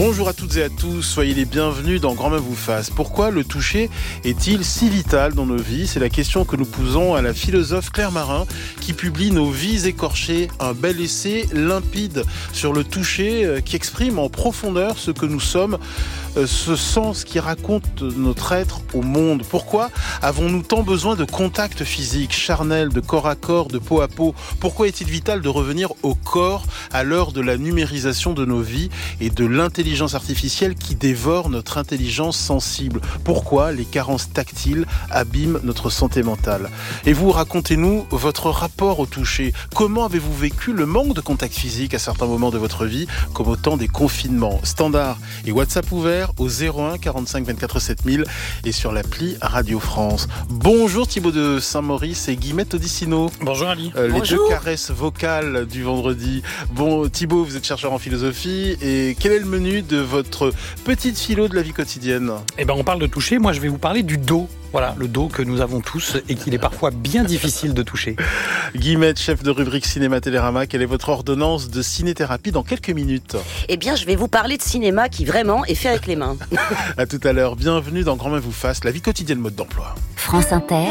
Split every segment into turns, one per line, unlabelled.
Bonjour à toutes et à tous, soyez les bienvenus dans Grand Main vous fasse. Pourquoi le toucher est-il si vital dans nos vies ? C'est la question que nous posons à la philosophe Claire Marin qui publie Nos vies écorchées, un bel essai limpide sur le toucher qui exprime en profondeur ce que nous sommes, ce sens qui raconte notre être au monde. Pourquoi avons-nous tant besoin de contact physique, charnel, de corps à corps, de peau à peau ? Pourquoi est-il vital de revenir au corps à l'heure de la numérisation de nos vies et de l'intelligence artificielle qui dévore notre intelligence sensible? Pourquoi les carences tactiles abîment notre santé mentale? Et vous, racontez-nous votre rapport au toucher. Comment avez-vous vécu le manque de contact physique à certains moments de votre vie, comme au temps des confinements? Standard et WhatsApp ouvert au 01 45 24 7000 et sur l'appli Radio France. Bonjour Thibaut de Saint-Maurice et Guillemette Odissino.
Bonjour Ali.
Les deux caresses vocales du vendredi. Bon, Thibaut, vous êtes chercheur en philosophie et quel est le menu de votre petite philo de la vie quotidienne?
On parle de toucher, moi je vais vous parler du dos. Voilà, le dos que nous avons tous et qu'il est parfois bien difficile de toucher.
Guillemette, chef de rubrique Cinéma Télérama, quelle est votre ordonnance de ciné-thérapie dans quelques minutes?
Je vais vous parler de cinéma qui vraiment est fait avec les mains.
À tout à l'heure, bienvenue dans Grand Main vous fasse, la vie quotidienne mode d'emploi.
France Inter,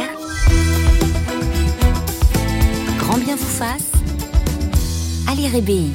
Grand bien vous fasse, Ali Rébéi.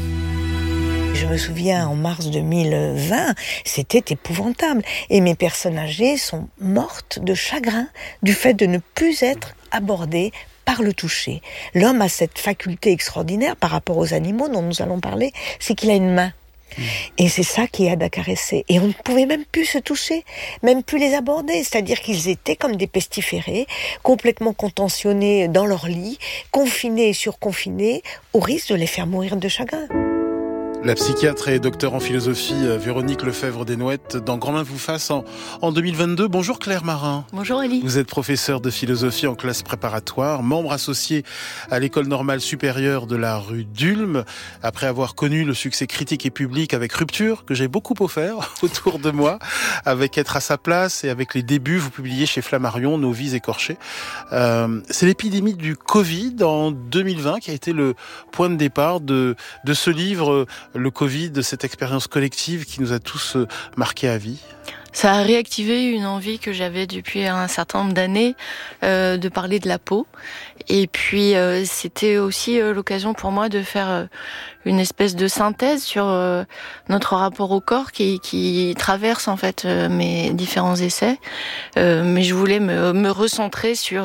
Je me souviens, en mars 2020, c'était épouvantable. Et mes personnes âgées sont mortes de chagrin du fait de ne plus être abordées par le toucher. L'homme a cette faculté extraordinaire par rapport aux animaux dont nous allons parler, c'est qu'il a une main. Et c'est ça qui aide à caresser. Et on ne pouvait même plus se toucher, même plus les aborder. C'est-à-dire qu'ils étaient comme des pestiférés, complètement contentionnés dans leur lit, confinés et surconfinés, au risque de les faire mourir de chagrin.
La psychiatre et docteur en philosophie Véronique Lefebvre-Desnouettes dans Grand Main vous fasse en 2022. Bonjour Claire Marin.
Bonjour Elie.
Vous êtes professeure de philosophie en classe préparatoire, membre associé à l'école normale supérieure de la rue d'Ulm. Après avoir connu le succès critique et public avec Rupture, que j'ai beaucoup offert autour de moi, avec Être à sa place et avec les débuts, vous publiez chez Flammarion Nos vies écorchées. C'est l'épidémie du Covid en 2020 qui a été le point de départ de ce livre, le Covid, de cette expérience collective qui nous a tous marqués à vie.
Ça a réactivé une envie que j'avais depuis un certain nombre d'années de parler de la peau. Et puis c'était aussi l'occasion pour moi de faire une espèce de synthèse sur notre rapport au corps qui traverse en fait mes différents essais. Mais je voulais me recentrer sur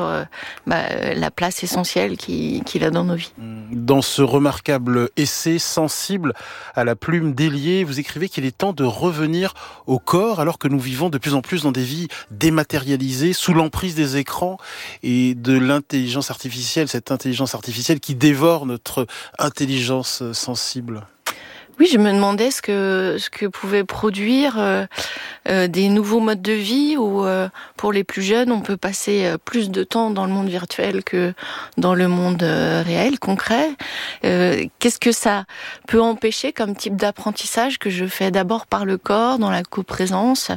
la place essentielle qu'il a dans nos vies.
Dans ce remarquable essai sensible à la plume déliée, vous écrivez qu'il est temps de revenir au corps alors que nous vivons de plus en plus dans des vies dématérialisées, sous l'emprise des écrans et de l'intelligence artificielle, cette intelligence artificielle qui dévore notre intelligence sensible.
Oui, je me demandais ce que pouvaient produire des nouveaux modes de vie où, pour les plus jeunes, on peut passer plus de temps dans le monde virtuel que dans le monde réel, concret. Qu'est-ce que ça peut empêcher comme type d'apprentissage que je fais d'abord par le corps, dans la coprésence,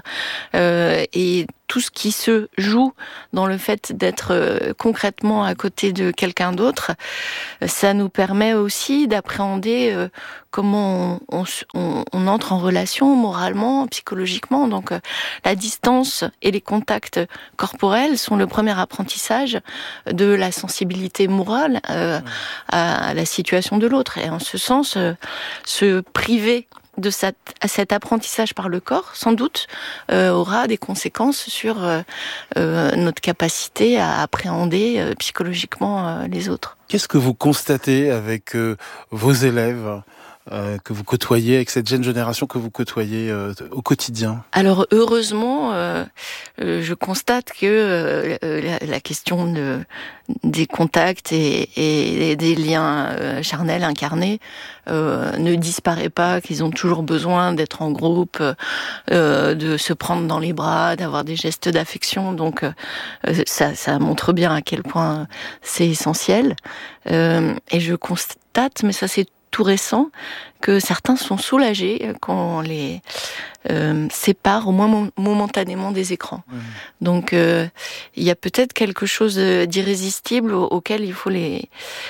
et tout ce qui se joue dans le fait d'être concrètement à côté de quelqu'un d'autre, ça nous permet aussi d'appréhender comment on entre en relation moralement, psychologiquement. Donc la distance et les contacts corporels sont le premier apprentissage de la sensibilité morale à la situation de l'autre. Et en ce sens, se priver de cet apprentissage par le corps, sans doute, aura des conséquences sur notre capacité à appréhender psychologiquement les autres.
Qu'est-ce que vous constatez avec vos élèves que vous côtoyez, avec cette jeune génération que vous côtoyez au quotidien?
Alors heureusement, je constate que la question des contacts et des liens charnels incarnés ne disparaît pas, qu'ils ont toujours besoin d'être en groupe, de se prendre dans les bras, d'avoir des gestes d'affection. Donc ça montre bien à quel point c'est essentiel. Et je constate, mais ça c'est tout récent, que certains sont soulagés quand on les sépare au moins momentanément des écrans. Donc il y a peut-être quelque chose d'irrésistible auquel il faut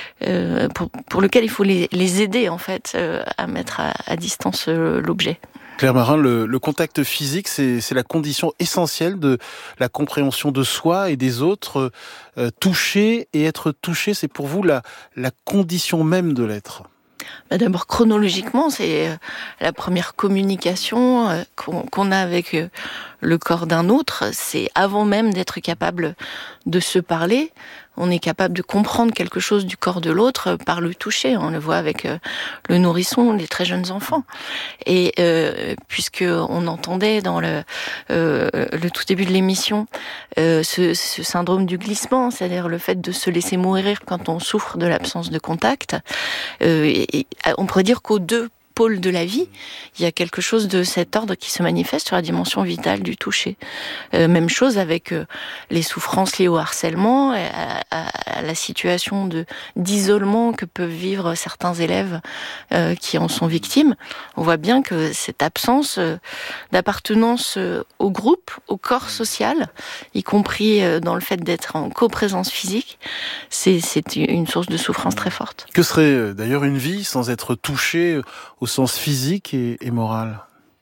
pour lequel il faut les aider en fait à mettre à distance l'objet.
Claire Marin, le contact physique, c'est la condition essentielle de la compréhension de soi et des autres. Toucher et être touché, c'est pour vous la condition même de l'être.
D'abord, chronologiquement, c'est la première communication qu'on a avec le corps d'un autre. C'est avant même d'être capable de se parler. On est capable de comprendre quelque chose du corps de l'autre par le toucher. On le voit avec le nourrisson, les très jeunes enfants. Et puisque on entendait dans le tout début de l'émission ce syndrome du glissement, c'est-à-dire le fait de se laisser mourir quand on souffre de l'absence de contact, et on pourrait dire qu'aux deux pôles de la vie, il y a quelque chose de cet ordre qui se manifeste sur la dimension vitale du toucher. Même chose avec les souffrances liées au harcèlement, à la situation d'isolement que peuvent vivre certains élèves qui en sont victimes. On voit bien que cette absence d'appartenance au groupe, au corps social, y compris dans le fait d'être en coprésence physique, c'est une source de souffrance très forte.
Que serait d'ailleurs une vie sans être touchée au sens physique et moral?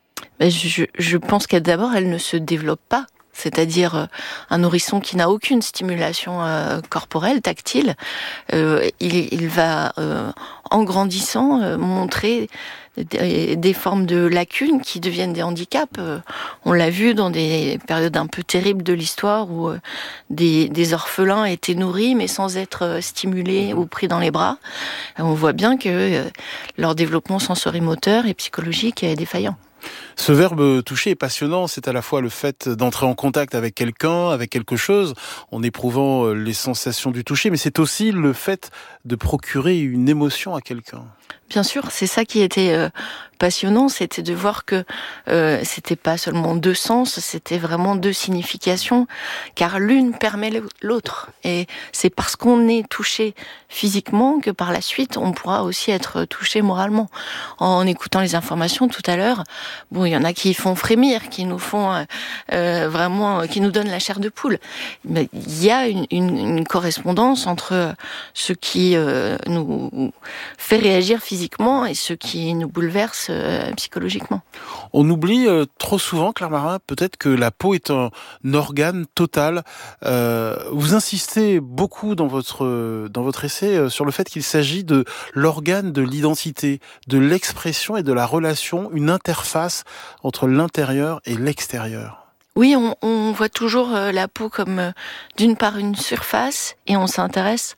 Je pense qu'elle ne se développe pas. C'est-à-dire un nourrisson qui n'a aucune stimulation corporelle, tactile, il va, en grandissant, montrer des formes de lacunes qui deviennent des handicaps. On l'a vu dans des périodes un peu terribles de l'histoire où des orphelins étaient nourris mais sans être stimulés ou pris dans les bras. On voit bien que leur développement sensorimoteur et psychologique est défaillant.
Ce verbe toucher est passionnant, c'est à la fois le fait d'entrer en contact avec quelqu'un, avec quelque chose, en éprouvant les sensations du toucher, mais c'est aussi le fait de procurer une émotion à quelqu'un.
Bien sûr, c'est ça qui était passionnant, c'était de voir que c'était pas seulement deux sens, c'était vraiment deux significations, car l'une permet l'autre. Et c'est parce qu'on est touché physiquement que par la suite, on pourra aussi être touché moralement. En écoutant les informations tout à l'heure, bon, il y en a qui font frémir, qui nous font vraiment, qui nous donnent la chair de poule. Mais il y a une correspondance entre ce qui nous fait réagir physiquement et ce qui nous bouleverse psychologiquement.
On oublie trop souvent, Claire Marin, peut-être que la peau est un organe total. Vous insistez beaucoup dans votre essai sur le fait qu'il s'agit de l'organe de l'identité, de l'expression et de la relation, une interface entre l'intérieur et l'extérieur.
Oui, on voit toujours la peau comme d'une part une surface et on s'intéresse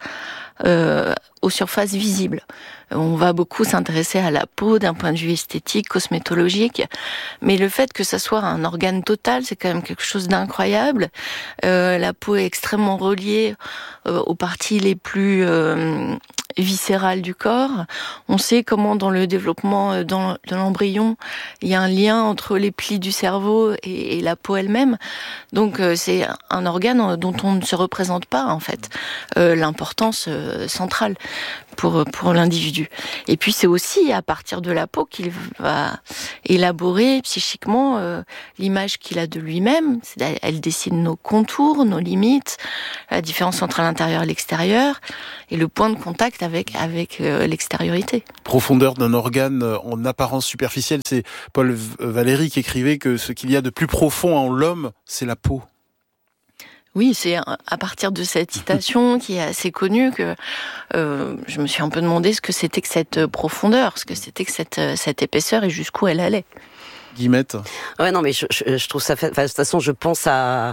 aux surfaces visibles. On va beaucoup s'intéresser à la peau d'un point de vue esthétique, cosmétologique, mais le fait que ça soit un organe total, c'est quand même quelque chose d'incroyable. La peau est extrêmement reliée aux parties les plus viscérales du corps. On sait comment dans le développement de l'embryon, il y a un lien entre les plis du cerveau et la peau elle-même. Donc c'est un organe dont on ne se représente pas en fait l'importance centrale pour l'individu. Et puis c'est aussi à partir de la peau qu'il va élaborer psychiquement l'image qu'il a de lui-même. Elle dessine nos contours, nos limites, la différence entre l'intérieur et l'extérieur, et le point de contact avec l'extériorité.
Profondeur d'un organe en apparence superficielle, c'est Paul Valéry qui écrivait que ce qu'il y a de plus profond en l'homme, c'est la peau.
Oui, c'est à partir de cette citation qui est assez connue que je me suis un peu demandé ce que c'était que cette profondeur, ce que c'était que cette épaisseur et jusqu'où elle allait.
Guillemette.
Ouais, non, mais je trouve ça fait. Enfin, de toute façon, je pense à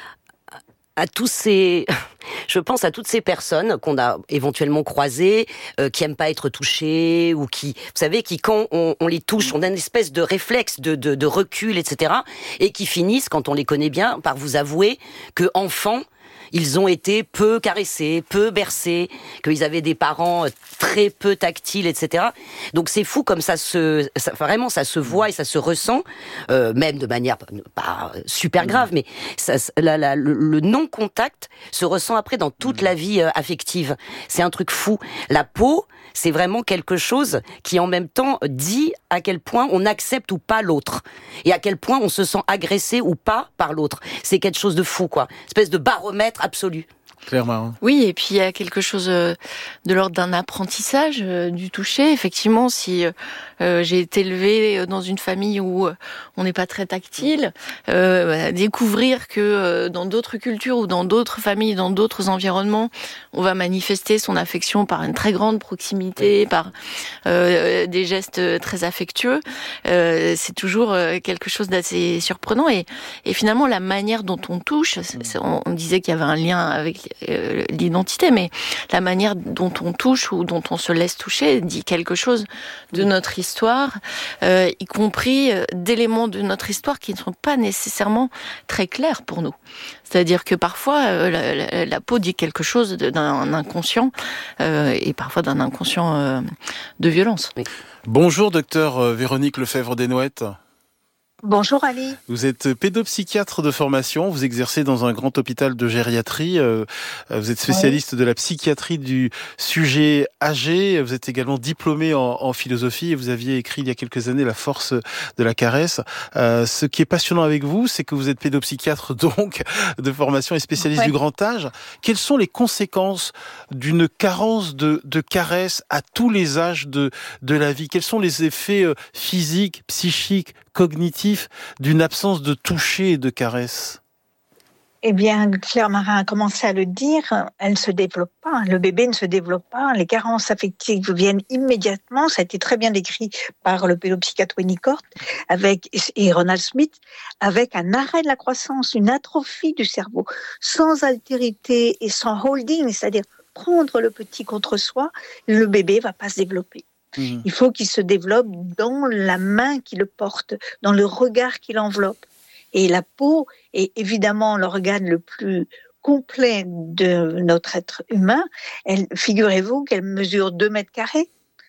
tous ces, je pense à toutes ces personnes qu'on a éventuellement croisées, qui aiment pas être touchées, ou qui, vous savez, qui quand on les touche, on a une espèce de réflexe de recul, etc., et qui finissent, quand on les connaît bien, par vous avouer que enfants, ils ont été peu caressés, peu bercés, qu'ils avaient des parents très peu tactiles, etc. Donc c'est fou comme vraiment ça se voit et ça se ressent, même de manière pas super grave, mais le non-contact se ressent après dans toute la vie affective. C'est un truc fou. La peau, c'est vraiment quelque chose qui en même temps dit à quel point on accepte ou pas l'autre et à quel point on se sent agressé ou pas par l'autre. C'est quelque chose de fou, quoi. Espèce de baromètre absolu.
Claire Marin.
Oui, et puis il y a quelque chose de l'ordre d'un apprentissage du toucher. Effectivement, si j'ai été élevée dans une famille où on n'est pas très tactile, découvrir que dans d'autres cultures ou dans d'autres familles, dans d'autres environnements, on va manifester son affection par une très grande proximité, par des gestes très affectueux, c'est toujours quelque chose d'assez surprenant. Et finalement, la manière dont on touche, on disait qu'il y avait un lien avec l'identité, mais la manière dont on touche ou dont on se laisse toucher dit quelque chose de notre histoire, y compris d'éléments de notre histoire qui ne sont pas nécessairement très clairs pour nous. C'est-à-dire que parfois, la peau dit quelque chose d'un inconscient, et parfois d'un inconscient de violence.
Oui.
Bonjour, docteur Véronique Lefebvre-Desnouettes.
Bonjour Ali.
Vous êtes pédopsychiatre de formation, vous exercez dans un grand hôpital de gériatrie, vous êtes spécialiste de la psychiatrie du sujet âgé, vous êtes également diplômé en philosophie et vous aviez écrit il y a quelques années La force de la caresse. Ce qui est passionnant avec vous, c'est que vous êtes pédopsychiatre donc de formation et spécialiste du grand âge. Quelles sont les conséquences d'une carence de caresse à tous les âges de la vie? Quels sont les effets physiques, psychiques, cognitif d'une absence de toucher et de caresse?
Eh bien, Claire Marin a commencé à le dire, elle ne se développe pas, le bébé ne se développe pas, les carences affectives viennent immédiatement, ça a été très bien décrit par le pédopsychiatre Winnicott et Ronald Smith, avec un arrêt de la croissance, une atrophie du cerveau, sans altérité et sans holding, c'est-à-dire prendre le petit contre soi, le bébé va pas se développer. Il faut qu'il se développe dans la main qui le porte, dans le regard qui l'enveloppe. Et la peau est évidemment l'organe le plus complet de notre être humain. Figurez-vous qu'elle mesure 2 mètres carrés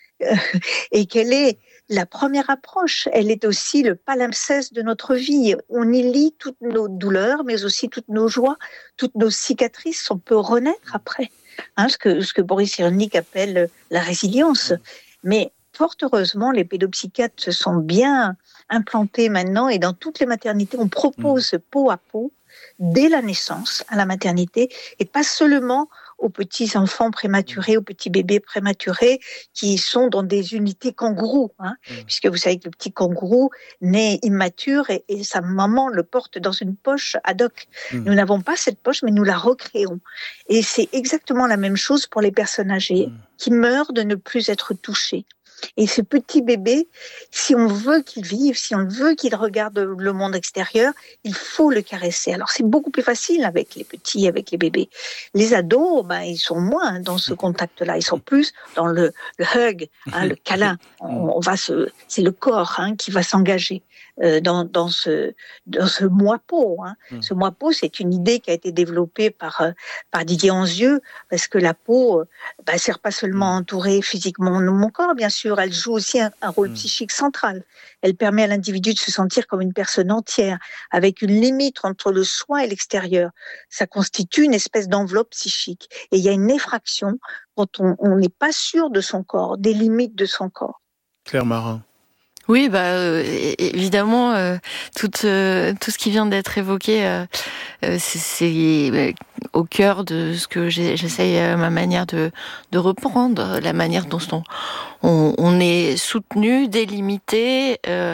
et qu'elle est la première approche. Elle est aussi le palimpseste de notre vie. On y lit toutes nos douleurs, mais aussi toutes nos joies, toutes nos cicatrices. On peut renaître après. Ce que Boris Cyrulnik appelle la résilience. Mais fort heureusement, les pédopsychiatres se sont bien implantés maintenant et dans toutes les maternités, on propose peau à peau dès la naissance à la maternité et pas seulement aux petits enfants prématurés, aux petits bébés prématurés qui sont dans des unités kangourous, puisque vous savez que le petit kangourou naît immature et sa maman le porte dans une poche ad hoc. Nous n'avons pas cette poche, mais nous la recréons. Et c'est exactement la même chose pour les personnes âgées qui meurent de ne plus être touchées. Et ce petit bébé, si on veut qu'il vive, si on veut qu'il regarde le monde extérieur, il faut le caresser. Alors c'est beaucoup plus facile avec les petits, avec les bébés. Les ados, ils sont moins dans ce contact-là. Ils sont plus dans le hug, le câlin. C'est le corps qui va s'engager dans ce moi-peau. Ce moi-peau, c'est une idée qui a été développée par Didier Anzieux, parce que la peau sert pas seulement à entourer physiquement mon corps, bien sûr, elle joue aussi un rôle psychique central. Elle permet à l'individu de se sentir comme une personne entière, avec une limite entre le soi et l'extérieur. Ça constitue une espèce d'enveloppe psychique. Et il y a une effraction quand on n'est pas sûr de son corps, des limites de son corps.
Claire Marin.
Oui, évidemment, tout ce qui vient d'être évoqué, c'est au cœur de ce que j'essaye ma manière de reprendre, la manière dont on est soutenu, délimité,